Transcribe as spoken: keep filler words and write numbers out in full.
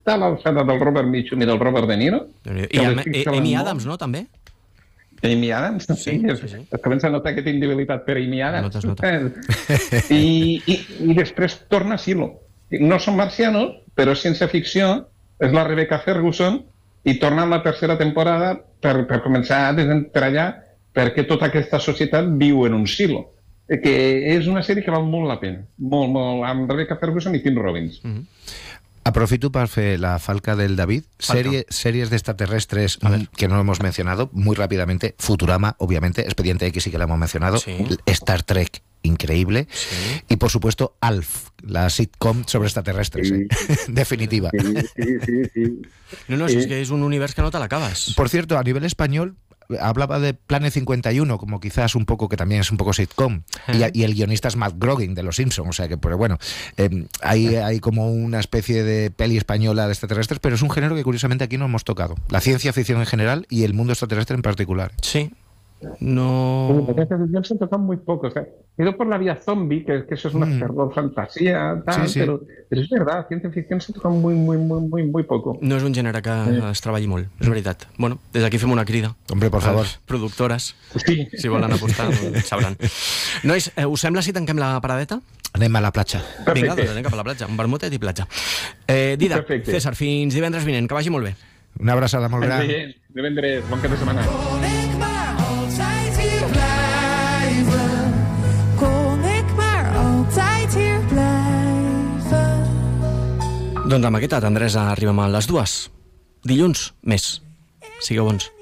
està a l'alçada del Robert Mitchum i del Robert De Niro. I amb Amy Adams, no, també? Amy Adams, sí, sí, sí, sí. Es comença a notar que tinc debilitat per Amy Adams. Notes, notes. I, i, I després torna a Silo. No són marcianos, però és ciència-ficció, és la Rebecca Ferguson, i torna en la tercera temporada per, per començar a desentrallar perquè tota aquesta societat viu en un silo. Que és una sèrie que val molt la pena. Molt, molt, amb Rebecca Ferguson i Tim Robbins. Mm-hmm. Aprofito para hacer la falca del David. Serie, series de extraterrestres que no hemos mencionado muy rápidamente. Futurama, obviamente. Expediente X sí que la hemos mencionado. Sí. Star Trek, increíble. Sí. Y por supuesto Alf, la sitcom sobre extraterrestres. Sí. ¿eh? Definitiva. Sí, sí, sí, sí. No, no, sí. Si es que es un universo que no te l'acabas. Por cierto, a nivel español, hablaba de Planet cincuenta y uno, como quizás un poco, que también es un poco sitcom, ¿eh? y, y el guionista es Matt Groening de Los Simpsons, o sea que, pero bueno, eh, hay, hay como una especie de peli española de extraterrestres, pero es un género que curiosamente aquí no hemos tocado. La ciencia ficción en general y el mundo extraterrestre en particular. Sí. No... La ciencia ficción se tocan muy poco. O sea, quedo por la vía zombie, que, que eso es una mm. terror fantasía, tal, sí, sí. Pero, pero es verdad, ciencia ficción se toca muy, muy, muy, muy, muy poco. No és un gènere que sí. es treballi molt, és veritat. Bueno, des d'aquí fem una crida. Hombre, por favor. Productores, sí. Si volen apostar, doncs sabran. Nois, eh, us sembla si tanquem la paradeta? Anem a la platja. Perfecte. Vinga, doncs anem cap a la platja, un vermutet i platja. Eh, Dídac, Perfecte. César, fins divendres vinent, que vagi molt bé. Una abraçada molt gran. Divendres, bon cap de setmana. Doncs amb aquesta tendresa arribem a les dues. Dilluns, més. Sigueu bons.